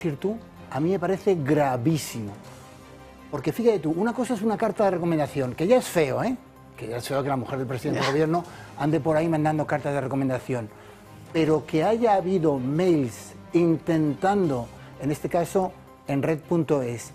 decir tú, a mí me parece gravísimo. Porque fíjate tú, una cosa es una carta de recomendación, que ya es feo, ¿eh? Que ya es feo que la mujer del presidente del gobierno ande por ahí mandando cartas de recomendación. Pero que haya habido mails intentando, en este caso en red.es,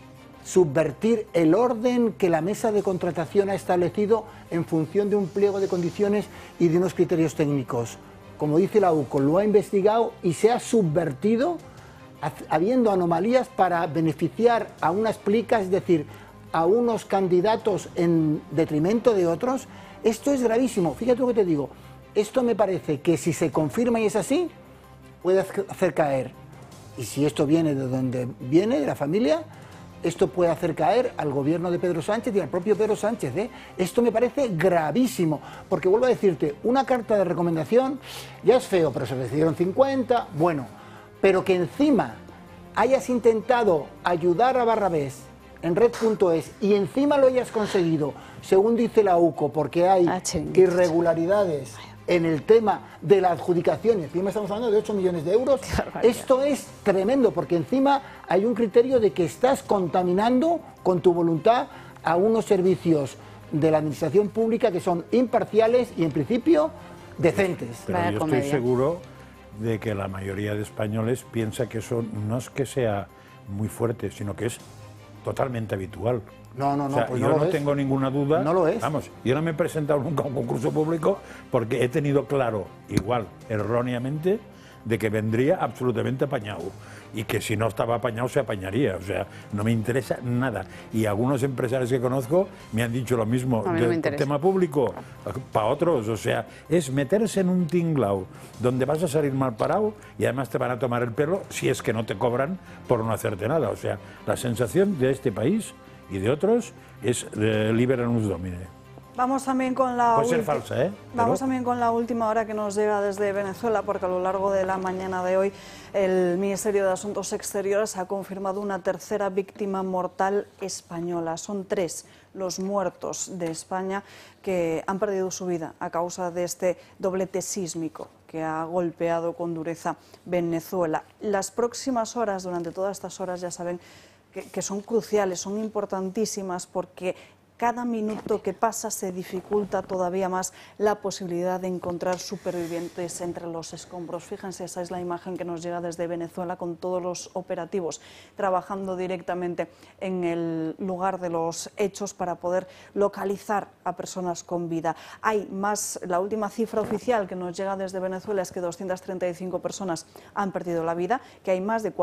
subvertir el orden que la mesa de contratación ha establecido en función de un pliego de condiciones y de unos criterios técnicos. Como dice la UCO, lo ha investigado y se ha subvertido habiendo anomalías para beneficiar a unas plicas, es decir, a unos candidatos en detrimento de otros. Esto es gravísimo. Fíjate lo que te digo. Esto me parece que si se confirma y es así, puede hacer caer. Y si esto viene de donde viene, de la familia, esto puede hacer caer al gobierno de Pedro Sánchez y al propio Pedro Sánchez, ¿eh? Esto me parece gravísimo, porque vuelvo a decirte, una carta de recomendación ya es feo, pero se recibieron 50, bueno, pero que encima hayas intentado ayudar a Barrabés en red.es y encima lo hayas conseguido, según dice la UCO, porque hay irregularidades en el tema de la adjudicación, y encima estamos hablando de 8 millones de euros, esto es tremendo, porque encima hay un criterio de que estás contaminando con tu voluntad a unos servicios de la administración pública que son imparciales y en principio decentes. Pero yo estoy seguro de que la mayoría de españoles piensa que eso no es que sea muy fuerte, sino que es totalmente habitual. No, o sea, pues yo no tengo ninguna duda. No lo es. Vamos, yo no me he presentado nunca a un concurso público porque he tenido claro, igual, erróneamente, de que vendría absolutamente apañado. Y que si no estaba apañado se apañaría. O sea, no me interesa nada. Y algunos empresarios que conozco me han dicho lo mismo del tema público para otros. O sea, es meterse en un tinglao donde vas a salir mal parado y además te van a tomar el pelo si es que no te cobran por no hacerte nada. O sea, la sensación de este país y de otros es libera nos domine. Vamos también con la puede ser falsa, ¿eh? Vamos también con la última hora que nos llega desde Venezuela, porque a lo largo de la mañana de hoy el Ministerio de Asuntos Exteriores ha confirmado una tercera víctima mortal española. Son 3 los muertos de España que han perdido su vida a causa de este doblete sísmico que ha golpeado con dureza Venezuela. Las próximas horas, durante todas estas horas, ya saben que son cruciales, son importantísimas, porque cada minuto que pasa se dificulta todavía más la posibilidad de encontrar supervivientes entre los escombros. Fíjense, esa es la imagen que nos llega desde Venezuela, con todos los operativos trabajando directamente en el lugar de los hechos para poder localizar a personas con vida. Hay más, la última cifra oficial que nos llega desde Venezuela es que 235 personas han perdido la vida, que hay más de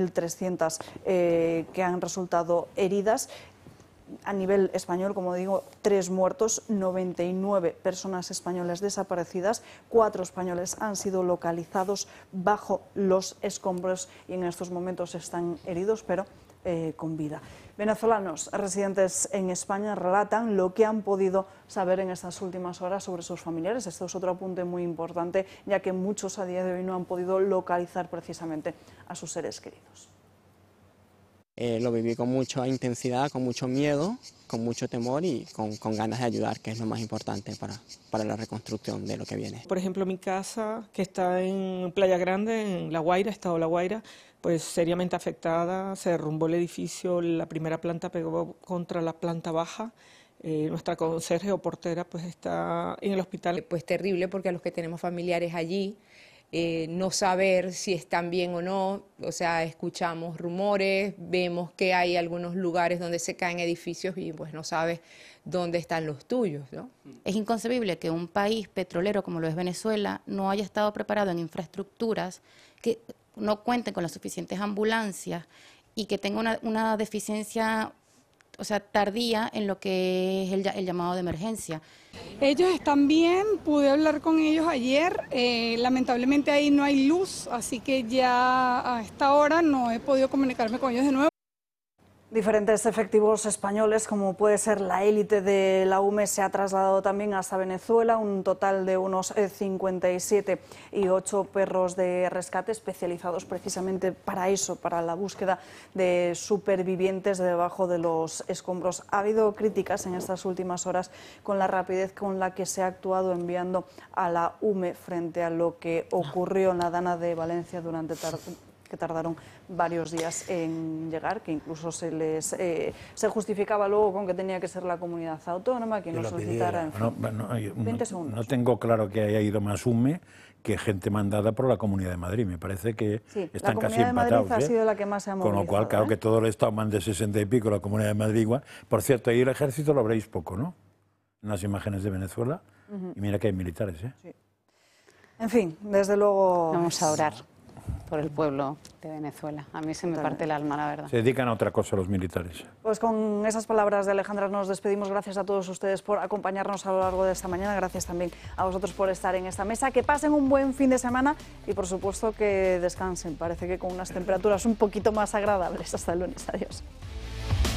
4.300 que han resultado heridas. A nivel español, como digo, 3 muertos, 99 personas españolas desaparecidas, 4 españoles han sido localizados bajo los escombros y en estos momentos están heridos, pero con vida. Venezolanos residentes en España relatan lo que han podido saber en estas últimas horas sobre sus familiares. Esto es otro apunte muy importante, ya que muchos a día de hoy no han podido localizar precisamente a sus seres queridos. Lo viví con mucha intensidad, con mucho miedo, con mucho temor y con ganas de ayudar, que es lo más importante para la reconstrucción de lo que viene. Por ejemplo, mi casa, que está en Playa Grande, en La Guaira, estado La Guaira, pues seriamente afectada, se derrumbó el edificio, la primera planta pegó contra la planta baja. Nuestra conserje o portera pues está en el hospital. Pues terrible, porque a los que tenemos familiares allí, no saber si están bien o no, o sea, escuchamos rumores, vemos que hay algunos lugares donde se caen edificios y pues no sabes dónde están los tuyos, ¿no? Es inconcebible que un país petrolero como lo es Venezuela no haya estado preparado en infraestructuras, que no cuenten con las suficientes ambulancias y que tenga una deficiencia, o sea, tardía en lo que es el llamado de emergencia. Ellos están bien, pude hablar con ellos ayer, lamentablemente ahí no hay luz, así que ya a esta hora no he podido comunicarme con ellos de nuevo. Diferentes efectivos españoles, como puede ser la élite de la UME, se ha trasladado también hasta Venezuela, un total de unos 57 y 8 perros de rescate especializados precisamente para eso, para la búsqueda de supervivientes debajo de los escombros. Ha habido críticas en estas últimas horas con la rapidez con la que se ha actuado enviando a la UME frente a lo que ocurrió en la Dana de Valencia durante que tardaron varios días en llegar, que incluso se justificaba luego con que tenía que ser la comunidad autónoma quien lo solicitara. En fin. 20 segundos. No tengo claro que haya ido más UME que gente mandada por la Comunidad de Madrid. Me parece que sí, están casi empatados. La Comunidad de Madrid ha sido la que más se ha movilizado. Con lo cual, claro que todo el Estado mande 60 y pico, la Comunidad de Madrid igual. Por cierto, ahí el ejército lo veréis poco, ¿no? En las imágenes de Venezuela. Y mira que hay militares, ¿eh? Sí. En fin, desde luego... Vamos a orar por el pueblo de Venezuela. A mí se me parte el alma, la verdad. Se dedican a otra cosa los militares. Pues con esas palabras de Alejandra nos despedimos. Gracias a todos ustedes por acompañarnos a lo largo de esta mañana. Gracias también a vosotros por estar en esta mesa. Que pasen un buen fin de semana y, por supuesto, que descansen. Parece que con unas temperaturas un poquito más agradables. Hasta el lunes. Adiós.